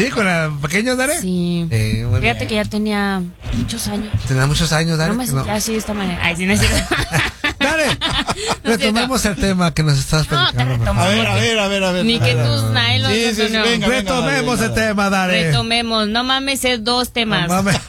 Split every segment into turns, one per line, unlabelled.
Sí, con el pequeño Dare.
Sí.
Fíjate
bien. Que ya tenía muchos años.
Tenía muchos años, Dare.
No me sentía así de esta manera. Ay, sí, no es cierto.
Dare, retomemos el tema que nos estás platicando.
A
ver.
Ni que tus nylons.
Sí, venga,
retomemos el tema, Dare.
Retomemos. No mames, es 2 temas.
No mames.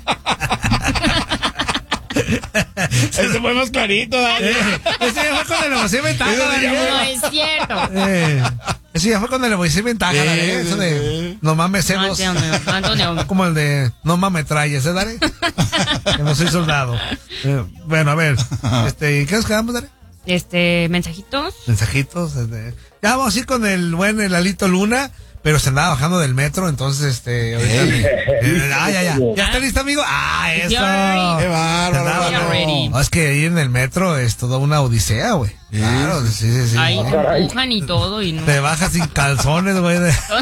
Ese fue más clarito, Dare.
Ese ya fue con el emoción ventaja, Dare.
No es cierto.
Ese ya fue con el emoción ventaja, Dare. Eso de no mames, celos.
Antonio.
Como el de no mames trayes, Dare. Que no soy soldado. Bueno, a ver. ¿Qué nos quedamos, Dare?
Mensajitos.
Ya vamos a ir con el buen Lalito Luna. Pero se andaba bajando del metro, entonces ahorita ¿Ya está listo, amigo? Eso.
Qué bárbaro.
Es que ir en el metro es toda una odisea, güey. Claro, sí.
Ahí te empujan y todo y no.
Te bajas sin calzones, güey.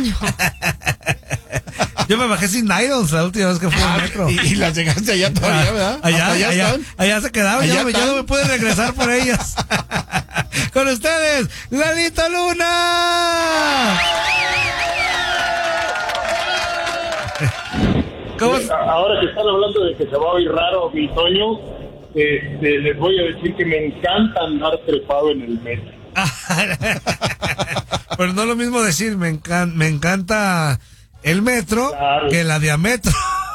Yo me bajé sin nylons la última vez que fui al metro.
Y las llegaste allá todavía, ¿verdad?
Allá se quedaron, ya no me pude regresar por ellas. Con ustedes, Lalito Luna.
Ahora que están hablando de que se va a oír raro mi Toño, les voy a decir que me encanta andar trepado en el metro.
Pero no es lo mismo decir me encanta el metro, claro, que la diametro.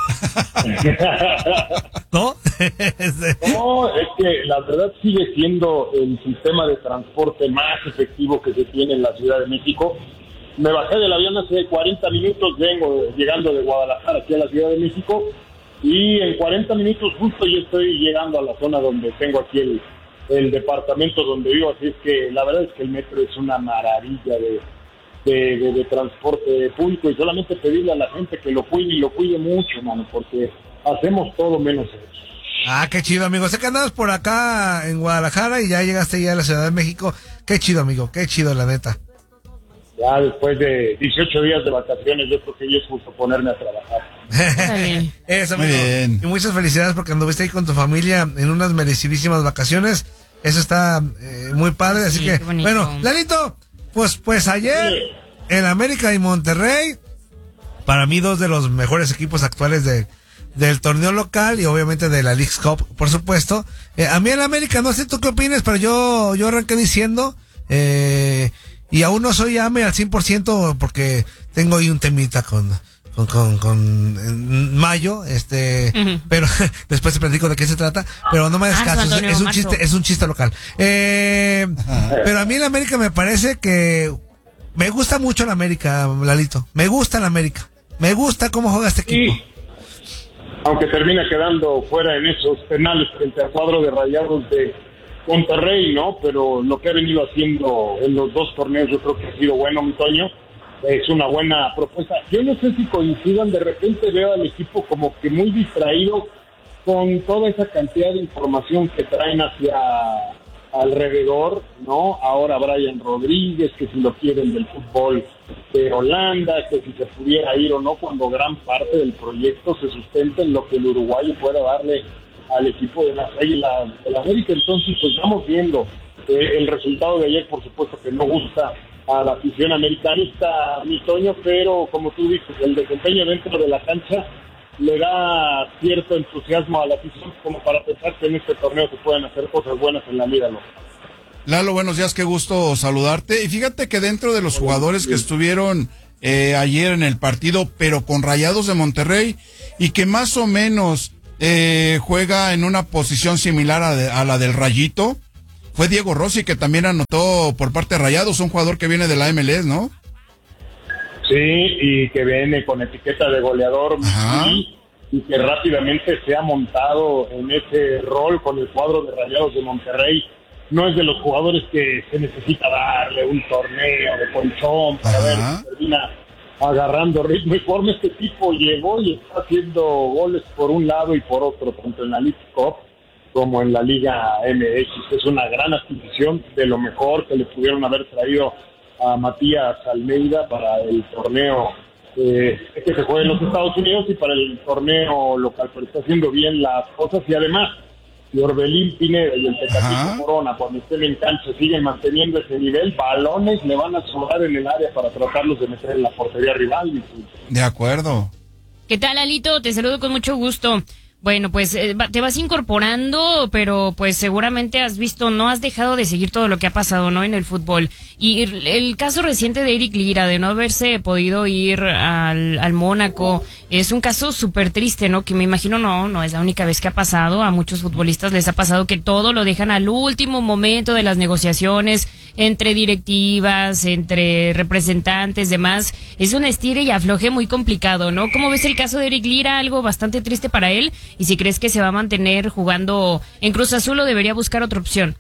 ¿No?
No, es que la verdad sigue siendo el sistema de transporte más efectivo que se tiene en la Ciudad de México. Me bajé del avión hace 40 minutos, vengo llegando de Guadalajara aquí a la Ciudad de México, y en 40 minutos justo yo estoy llegando a la zona donde tengo aquí el departamento donde vivo, así es que la verdad es que el metro es una maravilla de transporte público, y solamente pedirle a la gente que lo cuide y lo cuide mucho, mano, porque hacemos todo menos eso.
Qué chido, amigo. Sé que andabas por acá en Guadalajara y ya llegaste ya a la Ciudad de México. Qué chido, amigo, qué chido, la neta.
Ya después de 18 días de vacaciones, yo creo que ya es justo ponerme a trabajar.
Eso, amigo. Muy bien. Y muchas felicidades porque anduviste ahí con tu familia en unas merecidísimas vacaciones. Eso está muy padre, así que, bueno, Lalito, pues ayer en América y Monterrey, para mí 2 de los mejores equipos actuales del torneo local y obviamente de la Leagues Cup, por supuesto. A mí en América, no sé tú qué opinas, pero yo arranqué diciendo, y aún no soy AME al 100% porque tengo ahí un temita con Mayo, pero después te platico de qué se trata, pero no me hagas caso, Antonio, es un chiste local. Pero a mí en América me parece que me gusta mucho la América, Lalito. Me gusta la América. Me gusta cómo juega este equipo.
Sí. Aunque termina quedando fuera en esos penales frente al cuadro de Rayados de Monterrey, ¿no? Pero lo que ha venido haciendo en los 2 torneos yo creo que ha sido bueno, mi Toño. Es una buena propuesta. Yo no sé si coincidan, de repente veo al equipo como que muy distraído con toda esa cantidad de información que traen hacia alrededor, ¿no? Ahora Brian Rodríguez, que si lo quieren del fútbol de Holanda, que si se pudiera ir o no, cuando gran parte del proyecto se sustenta en lo que el uruguayo pueda darle al equipo de las Águilas del América. Entonces, pues vamos viendo el resultado de ayer, por supuesto que no gusta a la afición americanista, mi Toño, pero como tú dices, el desempeño dentro de la cancha le da cierto entusiasmo a la afición como para pensar que en este torneo se pueden hacer cosas buenas en la liga local.
Lalo, buenos días, qué gusto saludarte. Y fíjate que dentro de los jugadores que estuvieron ayer en el partido, pero con Rayados de Monterrey, y que más o menos juega en una posición similar a la del Rayito, fue Diego Rossi, que también anotó por parte de Rayados, un jugador que viene de la MLS, ¿no?
Sí, y que viene con etiqueta de goleador, y que rápidamente se ha montado en ese rol con el cuadro de Rayados de Monterrey. No es de los jugadores que se necesita darle un torneo de colchón para ver si termina agarrando ritmo y forma. Este tipo llegó y está haciendo goles por un lado y por otro, tanto en la League Cup como en la Liga MX. Es una gran adquisición, de lo mejor que le pudieron haber traído a Matías Almeida para el torneo que se juega en los Estados Unidos y para el torneo local, pero está haciendo bien las cosas. Y además, y Orbelín Pineda y el Tecatito Corona, cuando estén en cancha, siguen manteniendo ese nivel, balones le van a sobrar en el área para tratarlos de meter en la portería rival.
De acuerdo.
¿Qué tal, Lalito? Te saludo con mucho gusto. Bueno, pues te vas incorporando, pero pues seguramente has visto, no has dejado de seguir todo lo que ha pasado, ¿no? En el fútbol. Y el caso reciente de Eric Lira, de no haberse podido ir al Mónaco, es un caso súper triste, ¿no? Que me imagino no es la única vez que ha pasado. A muchos futbolistas les ha pasado que todo lo dejan al último momento de las negociaciones entre directivas, entre representantes, demás. Es un estire y afloje muy complicado, ¿no? ¿Cómo ves el caso de Eric Lira? Algo bastante triste para él. Y si crees que se va a mantener jugando en Cruz Azul o debería buscar otra opción.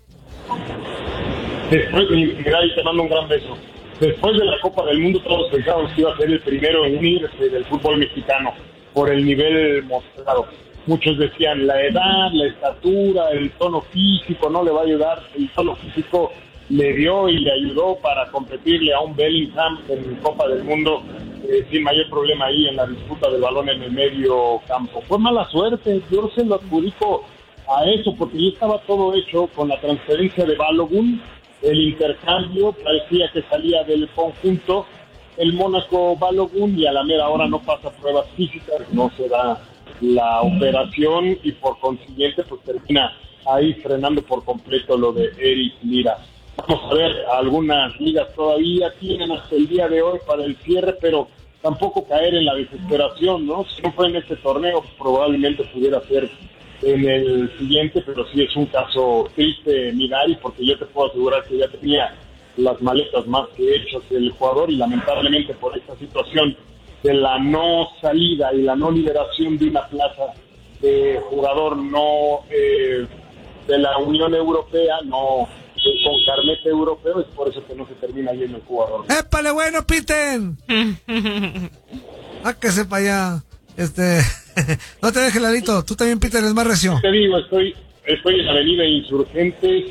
Después, y te mando un gran beso. Después de la Copa del Mundo todos pensábamos que iba a ser el primero en irse del fútbol mexicano por el nivel mostrado. Muchos decían la edad, la estatura, el tono físico no le va a ayudar. El tono físico le dio y le ayudó para competirle a un Bellingham en Copa del Mundo sin mayor problema ahí en la disputa del balón en el medio campo. Fue mala suerte, yo se lo adjudico a eso, porque ya estaba todo hecho con la transferencia de Balogun, el intercambio, parecía que salía del conjunto, el Mónaco Balogun, y a la mera hora no pasa pruebas físicas, no se da la operación y por consiguiente pues termina ahí frenando por completo lo de Eric Lira. Vamos a ver, algunas ligas todavía tienen hasta el día de hoy para el cierre, pero tampoco caer en la desesperación, ¿no? Si no fue en este torneo, probablemente pudiera ser en el siguiente, pero sí es un caso triste, Minari, porque yo te puedo asegurar que ya tenía las maletas más que hechas el jugador y lamentablemente por esta situación de la no salida y la no liberación de una plaza de jugador no de la Unión Europea, no con carnet europeo, es por eso que no se termina yendo el jugador.
¡Épale, bueno, Peter! Que sepa ya. No te dejes, Lalito. Tú también, Peter, es más recio.
Te digo, estoy en la avenida Insurgentes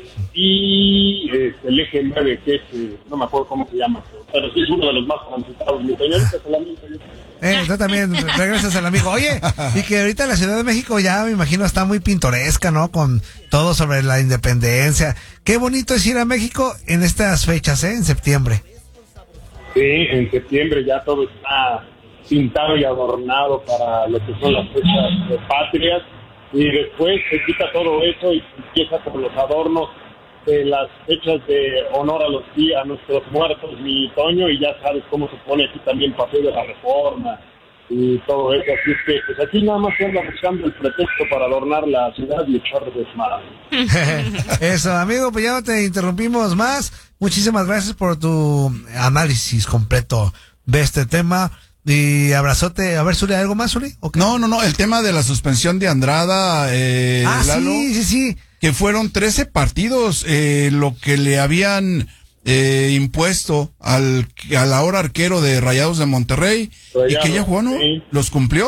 y el eje 9, que es, no me acuerdo cómo se llama, pero sí es uno de los más transitados. Mi señorita es el amigo.
Tú también regresas al amigo. Oye, y que ahorita la Ciudad de México ya me imagino está muy pintoresca, ¿no? Con todo sobre la independencia. Qué bonito es ir a México en estas fechas, en septiembre.
Sí, en septiembre ya todo está pintado y adornado para lo que son las fechas patrias, y después se quita todo eso y empieza con los adornos de las fechas de honor a nuestros muertos, mi Toño, y ya sabes cómo se pone aquí también Paseo de la Reforma y todo eso, así es que pues aquí nada más se anda buscando el pretexto para adornar la ciudad y echar desmadre.
Eso, amigo, pues ya no te interrumpimos más. Muchísimas gracias por tu análisis completo de este tema. Y abrazote. A ver, Zuli, ¿algo más, Zuli?
Okay. No, el tema de la suspensión de Andrada, Lalo,
sí.
Que fueron 13 partidos, lo que le habían impuesto al ahora arquero de Rayados de Monterrey, y que ya jugó, ¿no? Sí. ¿Los cumplió?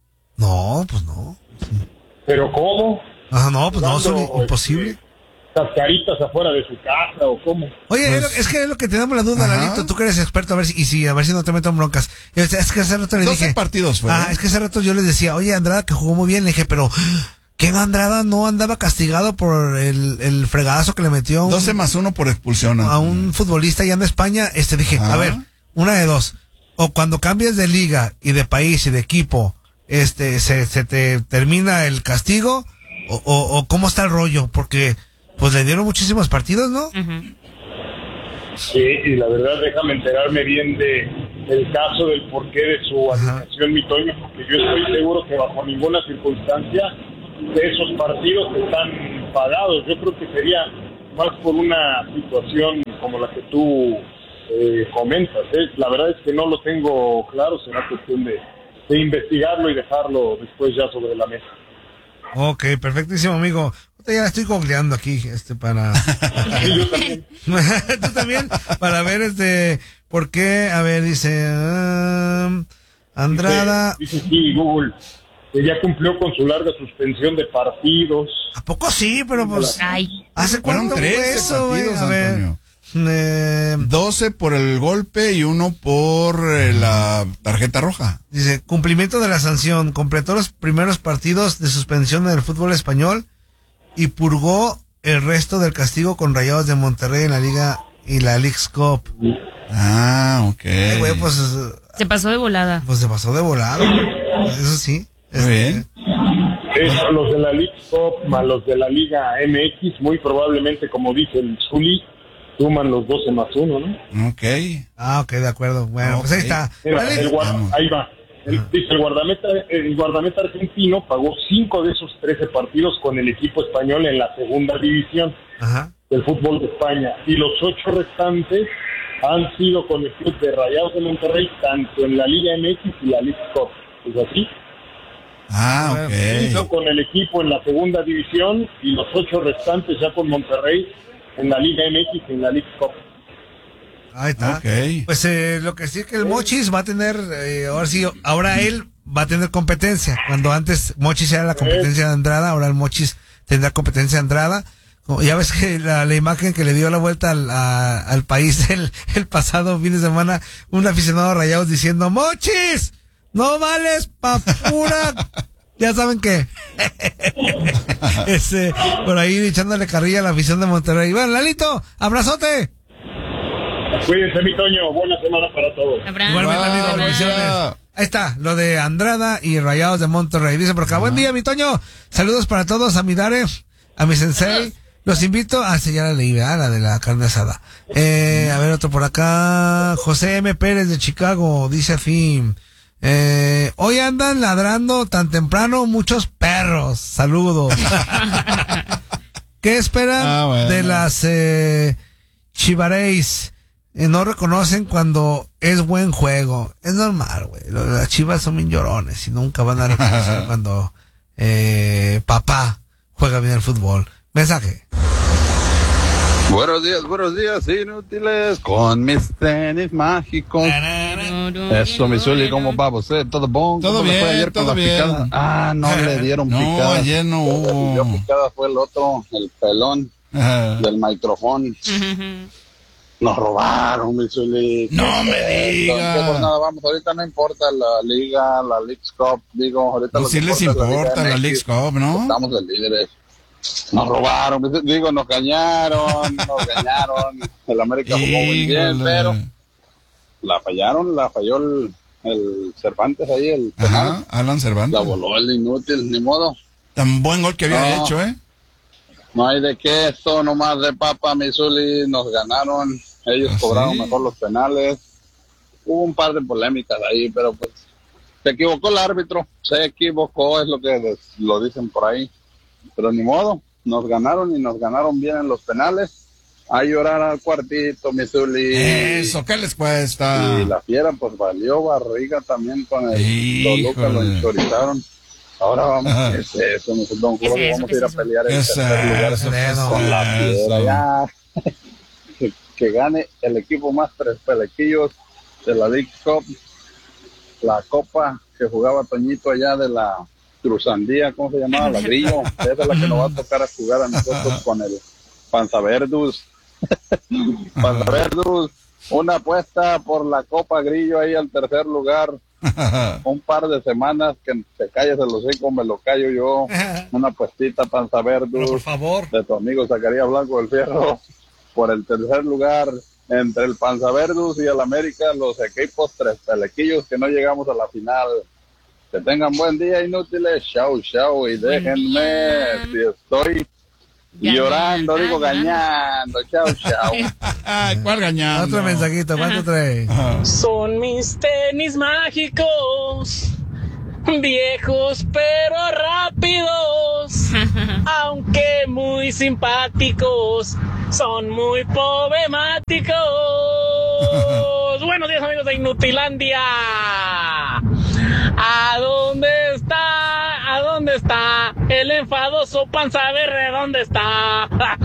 No, pues no. Sí.
¿Pero cómo?
No, pues no, Zuli, imposible.
Cascaritas afuera de su casa o cómo.
Oye, pues, es que es lo que tenemos la duda, Lalito, tú que eres experto, a ver si no te meto en broncas. Es que hace rato le dije
12 partidos fue.
Es que hace rato yo les decía, oye, Andrada que jugó muy bien, le dije, pero ¿qué Andrada no andaba castigado por el fregadazo que le metió
12+1 por expulsión
a un futbolista allá en España? Dije, a ver, una de dos, o cuando cambias de liga y de país y de equipo, se te termina el castigo, o cómo está el rollo, porque pues le dieron muchísimos partidos, ¿no?
Uh-huh.
Sí, y la verdad déjame enterarme bien de el caso del porqué de su alineación, mi Toño, porque yo estoy seguro que bajo ninguna circunstancia de esos partidos están pagados. Yo creo que sería más por una situación como la que tú comentas. La verdad es que no lo tengo claro, será cuestión de investigarlo y dejarlo después ya sobre la mesa.
Ok, perfectísimo, amigo. Ya la estoy googleando aquí, para...
Sí, yo también.
Tú también, para ver, por qué, a ver, dice... Andrada...
Dice sí, Google, que ya cumplió con su larga suspensión de partidos.
¿A poco sí? Pero pues...
Ay.
¿Hace cuánto fue eso, güey? A ver...
12 por el golpe y 1 por la tarjeta roja.
Dice, cumplimiento de la sanción, completó los primeros partidos de suspensión del fútbol español y purgó el resto del castigo con Rayados de Monterrey en la Liga y la Leagues Cup.
Ok.
Güey, pues
se pasó de volada.
Pues se pasó de volada. Eso sí.
Muy bien.
Los de la Leagues Cup más los de la Liga MX, muy probablemente, como dice el Zuli, suman los 12 más 1, ¿no?
Ok.
Ok, de acuerdo. Bueno, pues ahí está.
Mira, ahí va. El guardameta argentino pagó 5 de esos 13 partidos con el equipo español en la segunda división del fútbol de España. Y los 8 restantes han sido con el club de Rayados de Monterrey, tanto en la Liga MX y la League Cup. ¿Es así?
Ok.
Hizo con el equipo en la segunda división y los 8 restantes ya con Monterrey en la Liga MX y en la League Cup.
Ahí está.
Okay.
Pues lo que sí es que el Mochis va a tener, ahora él va a tener competencia. Cuando antes Mochis era la competencia de Andrada, ahora el Mochis tendrá competencia de Andrada. Ya ves que la imagen que le dio la vuelta al país el pasado fin de semana, un aficionado a Rayados diciendo, Mochis, no vales pa' pura... Ya saben que por ahí echándole carrilla a la afición de Monterrey. Bueno, Lalito, abrazote.
Cuídense, mi Toño. Buena semana para todos.
Igualmente, Lalito, bendiciones. Ahí está, lo de Andrada y Rayados de Monterrey. Dice por acá, buen día, mi Toño. Saludos para todos, a mi Dare, a mi sensei. Los invito a enseñar a leí, la de la carne asada. A ver, otro por acá. José M. Pérez de Chicago, dice así. Hoy andan ladrando tan temprano muchos perros. Saludos. ¿Qué esperan de las Chivareis? No reconocen cuando es buen juego. Es normal, güey. Las Chivas son bien llorones y nunca van a reconocer cuando papá juega bien el fútbol. Mensaje.
Buenos días, inútiles, con mis tenis mágicos. Eso, mi Zuli, ¿cómo va usted? ¿Todo bon?
Todo bien,
fue ayer
todo
con la
bien.
Picada? No le dieron picada.
No, ayer no hubo.
El que dio picada fue el otro, el pelón del micrófono. Nos robaron, mi Zuli.
No me diga.
¿Qué jornada vamos? Ahorita no importa la Liga, la Leagues Cup, digo, ahorita
Pues sí les importa la Leagues Cup, ¿no?
Estamos de líderes. Nos robaron, digo, nos engañaron. El América jugó muy bien, pero la falló el Cervantes ahí, el penal.
Alan Cervantes.
La voló el inútil, ni modo.
Tan buen gol que había hecho,
No hay de qué, esto nomás de papa, Missouri, nos ganaron. Ellos cobraron mejor los penales. Hubo un par de polémicas ahí, pero pues se equivocó el árbitro. Se equivocó, es lo que lo dicen por ahí. Pero ni modo, nos ganaron y nos ganaron bien en los penales. A llorar al cuartito, Missouri.
Eso, ¿qué les cuesta?
Y la Fiera, pues valió barriga también con el Toluca, lo enchorizaron. Ahora vamos, eso, don Julio, vamos a ir a pelear el tercer lugar con la Fiera. Ya. Que gane el equipo más tres pelequillos de la League Cup, la copa que jugaba Toñito allá de la Cruzandía, ¿cómo se llamaba? La Grillo. Esa es la que nos va a tocar a jugar a nosotros con el Panzaverdus. Panzaverdus, una apuesta por la Copa Grillo ahí al tercer lugar. Un par de semanas que te calles el hocico, me lo callo yo. Una apuestita Panzaverdus,
por favor,
de tu amigo Zacarías Blanco del Fierro, por el tercer lugar entre el Panzaverdus y el América, los equipos tres pelequillos que no llegamos a la final. Que tengan buen día, inútiles. Chau, y déjenme, si estoy llorando, digo gañando. Chau.
¿Cuál gañando?
Otro mensajito, ¿cuánto trae?
Son mis tenis mágicos, viejos pero rápidos, aunque muy simpáticos, son muy problemáticos. Buenos días, amigos de Inutilandia. ¿A dónde está el enfadoso Panzaverde? ¿Dónde está?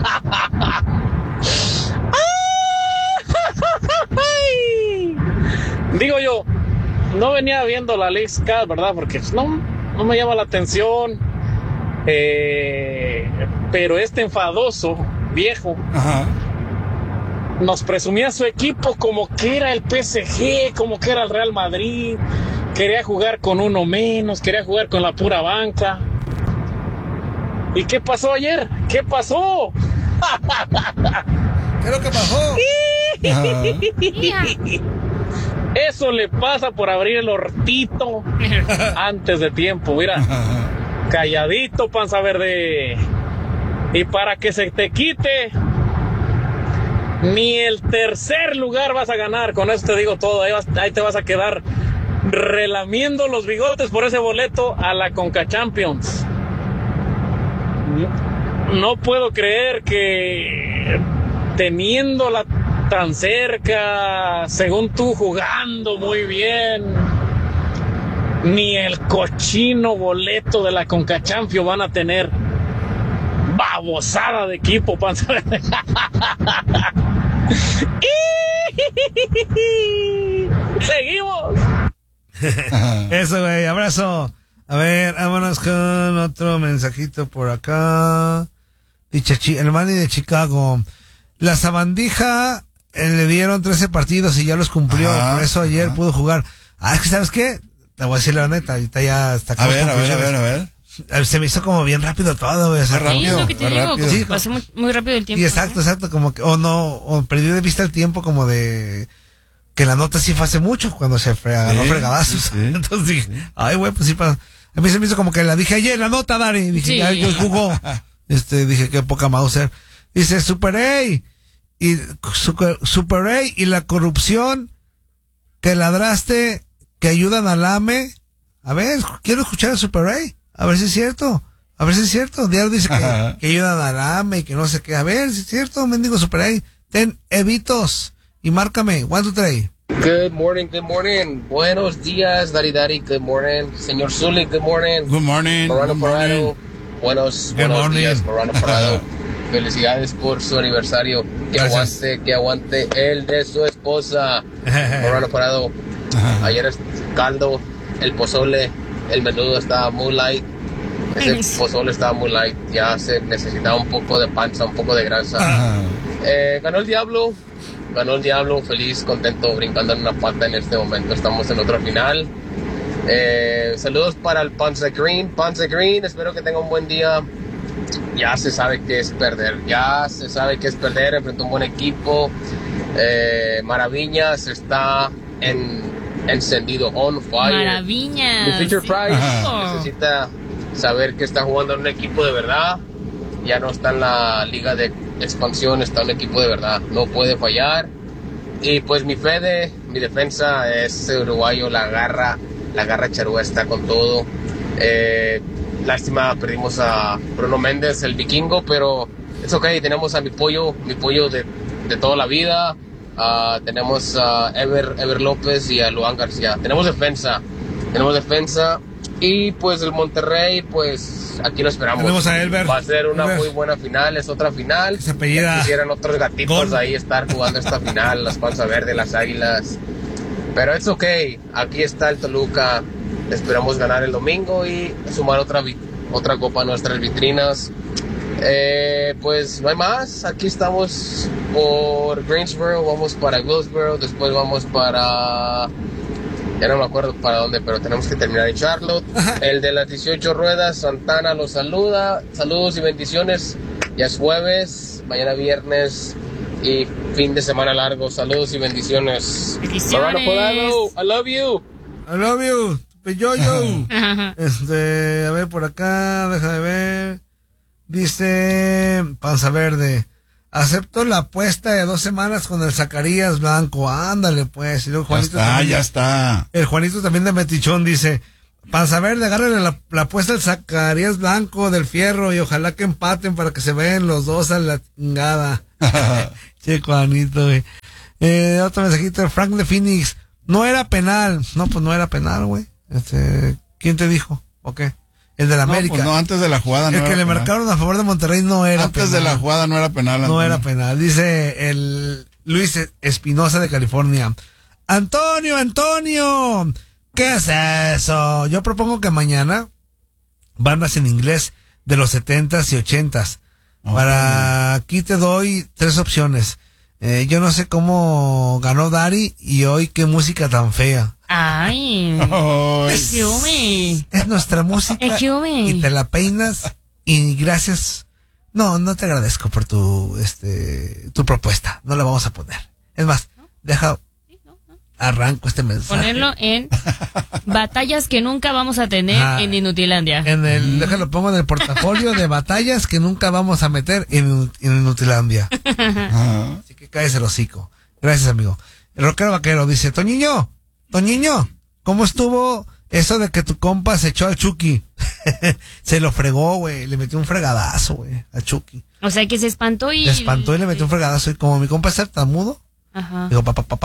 Digo yo, no venía viendo la Leagues Cup, ¿verdad? Porque no me llama la atención. Pero este enfadoso viejo nos presumía su equipo como que era el PSG, como que era el Real Madrid. Quería jugar con uno menos, quería jugar con la pura banca. ¿Y qué pasó ayer? ¿Qué pasó?
¿Qué es lo que pasó?
Eso le pasa por abrir el hortito antes de tiempo, mira. Calladito, panza verde. Y para que se te quite, ni el tercer lugar vas a ganar. Con eso te digo todo. Ahí te vas a quedar relamiendo los bigotes por ese boleto a la Conca Champions. No puedo creer que teniéndola tan cerca, según tú jugando muy bien, ni el cochino boleto de la Conca Champions van a tener. Babosada de equipo, panza verde. Seguimos.
Eso, güey, abrazo. A ver, vámonos con otro mensajito por acá. El Manny de Chicago. La Sabandija le dieron 13 partidos y ya los cumplió. Por eso ayer pudo jugar. Es que, ¿sabes qué? Te voy a decir la neta, ahorita ya está.
A ver.
Se me hizo como bien rápido todo, güey.
Rápido, lo que te digo, como que pasó muy rápido el tiempo.
Y exacto, como que, o perdí de vista el tiempo como de, que la nota sí fue hace mucho, cuando se ganó fregadazos. Sí. Entonces dije, ay, güey, pues sí pasa. A mí se me hizo como que la dije ayer, la nota, Dari. Dije, ay, que jugó. Dije, qué poca Mauser. Dice, Super A. Y la corrupción que ladraste, que ayudan al AME. A ver, quiero escuchar a Super A. A ver si es cierto. Diario dice que ayudan al AME y que no sé qué. A ver si es cierto, mendigo Super A. Ten evitos y márcame. 1, 2, 3.
Good morning. Buenos días, Dari. Good morning. Señor Zuli, good morning.
Good morning.
Morano Parado. Buenos días, Morano Parado. Felicidades por su aniversario. Que aguante el de su esposa. Morano Parado. Ayer es caldo, el pozole, el menudo estaba muy light. Ese pozole estaba muy light. Ya se necesitaba un poco de panza, un poco de grasa. Ganó el Diablo, feliz, contento, brincando en una pata en este momento. Estamos en otra final. Saludos para el Panza Green, espero que tenga un buen día. Ya se sabe que es perder, enfrentó un buen equipo. Maraviñas está encendido, on fire.
Maraviñas.
Mi Fisher Price necesita saber que está jugando en un equipo de verdad. Ya no está en la liga de expansión, está en un equipo de verdad, no puede fallar. Y pues mi defensa es uruguayo, la garra charúa está con todo. Lástima, perdimos a Bruno Méndez, el vikingo, pero es okay, tenemos a mi pollo de toda la vida. Tenemos a Ever López y a Luan García. Tenemos defensa. Y pues el Monterrey, pues aquí lo esperamos.
Tenemos a Elber.
Va a ser una muy buena final, es otra final.
Se apellida.
Quisieran otros gatitos ahí estar jugando esta final, las Panza Verde, las Águilas. Pero es okay, aquí está el Toluca. Esperamos ganar el domingo y sumar otra copa a nuestras vitrinas. Pues no hay más, aquí estamos por Greensboro, vamos para Willsboro, después vamos para... Ya no me acuerdo para dónde, pero tenemos que terminar en Charlotte. El de las 18 ruedas, Santana los saluda. Saludos y bendiciones. Ya es jueves, mañana viernes y fin de semana largo. Saludos y bendiciones.
Bendiciones.
I love you.
Yo. A ver, por acá, déjame ver. Dice Panza Verde. Acepto la apuesta de 2 semanas con el Zacarías Blanco. Ándale, pues. Y luego Juanito
ya está.
El Juanito también de Metichón dice: Panza Verde, agárrale la apuesta del Zacarías Blanco del Fierro y ojalá que empaten para que se vean los dos a la chingada. Che, Juanito, güey. Otro mensajito, Frank de Phoenix. No era penal. No, pues no era penal, güey. ¿Quién te dijo? ¿O qué? El de la América.
Pues no, antes de la jugada no
era penal. El que le marcaron a favor de Monterrey no era
penal. Antes de la jugada no era penal.
No era penal. Dice el Luis Espinosa de California. Antonio, ¿qué es eso? Yo propongo que mañana bandas en inglés de los 70s y 80s. Para aquí te doy 3 opciones. Yo no sé cómo ganó Dari y hoy qué música tan fea.
Ay,
es nuestra música y te la peinas y gracias. No te agradezco por tu propuesta. No la vamos a poner. Es más, deja... Arranco este mensaje.
Ponerlo en batallas que nunca vamos a tener en Inutilandia.
Déjalo, pongo en el portafolio de batallas que nunca vamos a meter en Inutilandia. Así que cállese el hocico. Gracias, amigo. El rockero vaquero dice, Toñiño, ¿cómo estuvo eso de que tu compa se echó al Chucky? Se lo fregó, güey. Le metió un fregadazo, güey, al Chucky.
O sea, que se espantó y...
Se espantó y le metió un fregadazo. Y como mi compa es tartamudo, digo,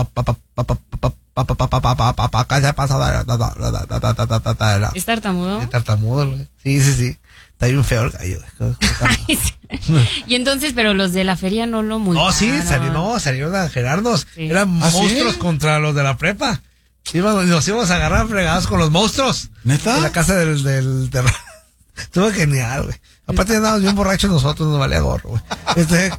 ¿es tartamudo?
Es tartamudo, güey. Sí. Está bien feo el gallo.
Y entonces, pero los de la feria no lo multaron.
Sí, salieron a gerarnos. Sí. Eran monstruos contra los de la prepa. Nos íbamos a agarrar fregados con los monstruos.
¿Neta?
En la casa del terror. Estuvo genial, güey. Aparte andábamos bien borrachos nosotros, nos valía gorro, güey.